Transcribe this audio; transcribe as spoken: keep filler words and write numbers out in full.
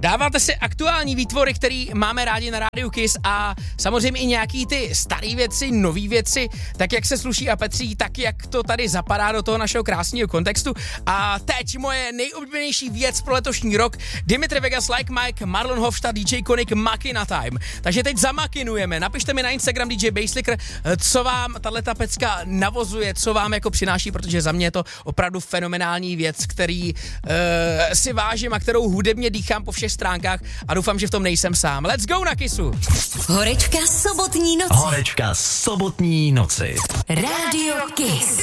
Dáváte si aktuální výtvory, který máme rádi na rádiu Kiss a samozřejmě i nějaký ty staré věci, nové věci, tak jak se sluší a patří, tak jak to tady zapadá do toho našeho krásného kontextu. A teď moje nejoblíbenější věc pro letošní rok, Dimitri Vegas, Like Mike, Marlon Hofstadt, D J Konik, Makina Time. Takže teď zamakinujeme, napište mi na Instagram D J Basslicker, co vám tato pecka navozuje, co vám jako přináší, protože za mě je to opravdu fenomenální věc, který uh, si vážím a kterou hudebně dýchám po všech stránkách a doufám, že v tom nejsem sám. Let's go na Kissu! Horečka sobotní noci. Horečka sobotní noci. Rádio Kiss.